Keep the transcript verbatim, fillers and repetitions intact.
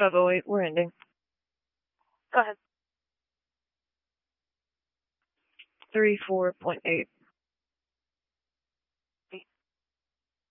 five oh eight, we're ending. Go ahead. thirty-four point eight.